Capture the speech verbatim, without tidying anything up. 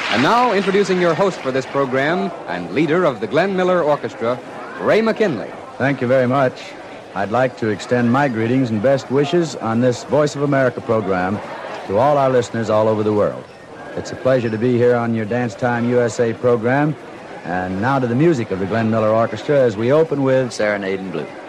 And now, introducing your host for this program and leader of the Glenn Miller Orchestra, Ray McKinley. Thank you very much. I'd like to extend my greetings and best wishes on this Voice of America program to all our listeners all over the world. It's a pleasure to be here on your Dance Time U S A program. And now to the music of the Glenn Miller Orchestra as we open with Serenade in Blue.